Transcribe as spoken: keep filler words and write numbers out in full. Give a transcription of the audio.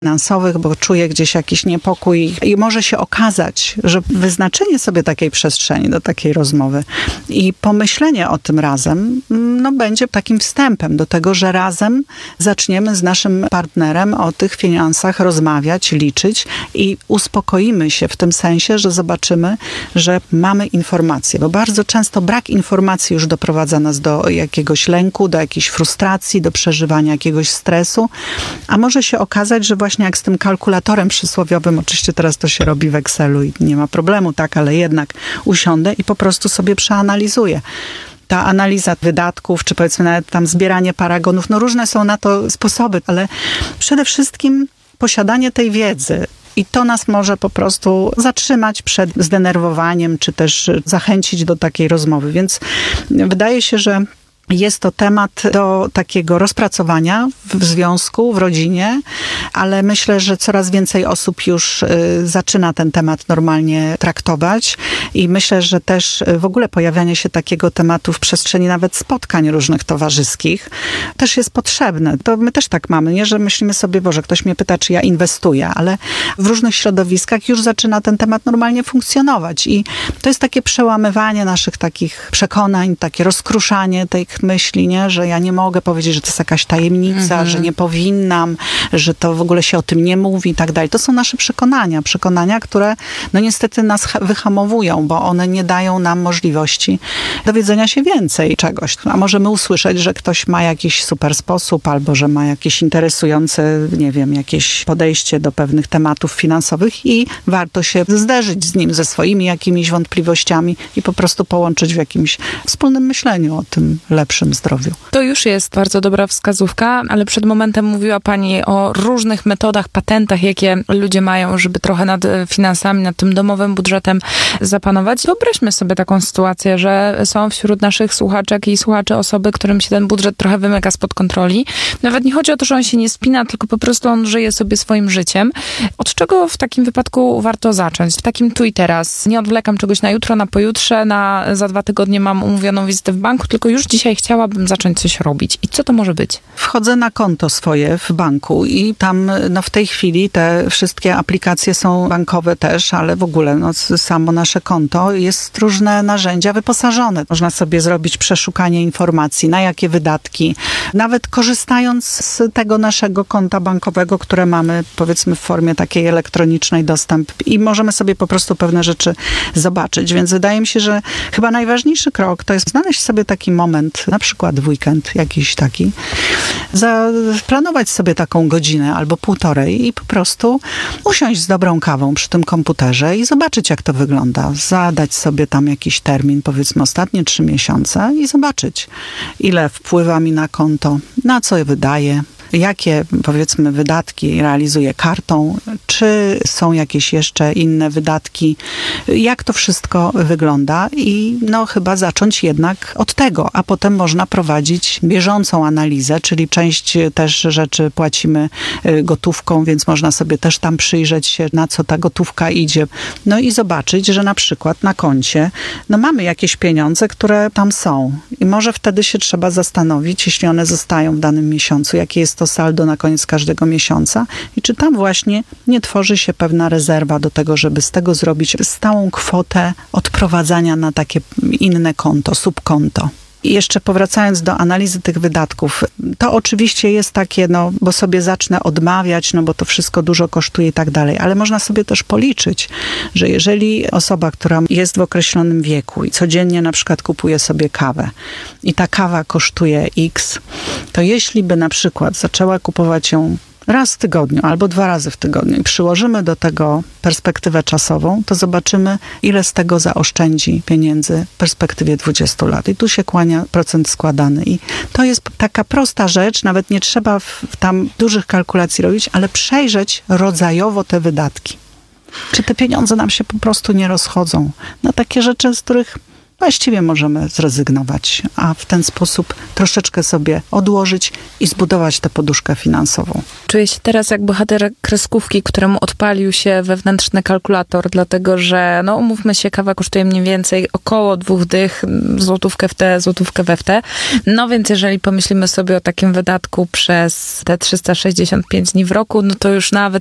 finansowych, bo czuję gdzieś jakiś niepokój i może się okazać, że wyznaczenie sobie takiej przestrzeni do takiej rozmowy i pomyślenie o tym razem, no będzie takim wstępem do tego, że razem zaczniemy z naszym partnerem o tych finansach rozmawiać, liczyć i uspokoimy się w tym sensie, że zobaczymy, że mamy informacje, bo bardzo często brak informacji już doprowadza nas do jakiegoś lęku, do jakiejś frustracji, do przeżywania jakiegoś stresu, a może się okazać, że właśnie jak z tym kalkulatorem przysłowiowym, oczywiście teraz to się robi w Excelu i nie ma problemu, tak, ale jednak usiądę i po prostu sobie przeanalizuję. Ta analiza wydatków, czy powiedzmy nawet tam zbieranie paragonów, no różne są na to sposoby, ale przede wszystkim posiadanie tej wiedzy. I to nas może po prostu zatrzymać przed zdenerwowaniem, czy też zachęcić do takiej rozmowy. Więc wydaje się, że jest to temat do takiego rozpracowania w związku, w rodzinie, ale myślę, że coraz więcej osób już zaczyna ten temat normalnie traktować i myślę, że też w ogóle pojawianie się takiego tematu w przestrzeni nawet spotkań różnych towarzyskich też jest potrzebne. To my też tak mamy, nie, że myślimy sobie, Boże, ktoś mnie pyta, czy ja inwestuję, ale w różnych środowiskach już zaczyna ten temat normalnie funkcjonować i to jest takie przełamywanie naszych takich przekonań, takie rozkruszanie tej myśli, nie? Że ja nie mogę powiedzieć, że to jest jakaś tajemnica, mhm. że nie powinnam, że to w ogóle się o tym nie mówi i tak dalej. To są nasze przekonania. Przekonania, które no niestety nas wyhamowują, bo one nie dają nam możliwości dowiedzenia się więcej czegoś. A możemy usłyszeć, że ktoś ma jakiś super sposób, albo że ma jakieś interesujące, nie wiem, jakieś podejście do pewnych tematów finansowych i warto się zderzyć z nim, ze swoimi jakimiś wątpliwościami i po prostu połączyć w jakimś wspólnym myśleniu o tym lepszym zdrowiu. To już jest bardzo dobra wskazówka, ale przed momentem mówiła Pani o różnych metodach, patentach, jakie ludzie mają, żeby trochę nad finansami, nad tym domowym budżetem zapanować. Wyobraźmy sobie taką sytuację, że są wśród naszych słuchaczek i słuchaczy osoby, którym się ten budżet trochę wymyka spod kontroli. Nawet nie chodzi o to, że on się nie spina, tylko po prostu on żyje sobie swoim życiem. Od czego w takim wypadku warto zacząć? W takim tu i teraz. Nie odwlekam czegoś na jutro, na pojutrze, na za dwa tygodnie mam umówioną wizytę w banku, tylko już dzisiaj chciałabym zacząć coś robić. I co to może być? Wchodzę na konto swoje w banku i tam no w tej chwili te wszystkie aplikacje są bankowe też, ale w ogóle no, samo nasze konto jest różne narzędzia wyposażone. Można sobie zrobić przeszukanie informacji, na jakie wydatki. Nawet korzystając z tego naszego konta bankowego, które mamy powiedzmy w formie takiej elektronicznej dostęp i możemy sobie po prostu pewne rzeczy zobaczyć. Więc wydaje mi się, że chyba najważniejszy krok to jest znaleźć sobie taki moment, na przykład w weekend jakiś taki, zaplanować sobie taką godzinę albo półtorej i po prostu usiąść z dobrą kawą przy tym komputerze i zobaczyć, jak to wygląda. Zadać sobie tam jakiś termin, powiedzmy ostatnie trzy miesiące i zobaczyć, ile wpływa mi na konto, na co je wydaję, jakie, powiedzmy, wydatki realizuję kartą, czy są jakieś jeszcze inne wydatki, jak to wszystko wygląda i no chyba zacząć jednak od tego, a potem można prowadzić bieżącą analizę, czyli część też rzeczy płacimy gotówką, więc można sobie też tam przyjrzeć się, na co ta gotówka idzie. No i zobaczyć, że na przykład na koncie no mamy jakieś pieniądze, które tam są i może wtedy się trzeba zastanowić, jeśli one zostają w danym miesiącu, jakie jest to saldo na koniec każdego miesiąca i czy tam właśnie nie tworzy się pewna rezerwa do tego, żeby z tego zrobić stałą kwotę odprowadzania na takie inne konto, subkonto. I jeszcze powracając do analizy tych wydatków, to oczywiście jest takie, no, bo sobie zacznę odmawiać, no bo to wszystko dużo kosztuje i tak dalej, ale można sobie też policzyć, że jeżeli osoba, która jest w określonym wieku i codziennie na przykład kupuje sobie kawę i ta kawa kosztuje X, to jeśli by na przykład zaczęła kupować ją raz w tygodniu albo dwa razy w tygodniu i przyłożymy do tego perspektywę czasową, to zobaczymy, ile z tego zaoszczędzi pieniędzy w perspektywie dwudziestu lat. I tu się kłania procent składany. I to jest taka prosta rzecz, nawet nie trzeba w, tam dużych kalkulacji robić, ale przejrzeć rodzajowo te wydatki. Czy te pieniądze nam się po prostu nie rozchodzą na takie rzeczy, z których właściwie możemy zrezygnować, a w ten sposób troszeczkę sobie odłożyć i zbudować tę poduszkę finansową. Czuję się teraz jak bohater kreskówki, któremu odpalił się wewnętrzny kalkulator, dlatego że, no umówmy się, kawa kosztuje mniej więcej około dwóch dych, złotówkę w te, złotówkę we w te. No więc jeżeli pomyślimy sobie o takim wydatku przez te trzysta sześćdziesiąt pięć dni w roku, no to już nawet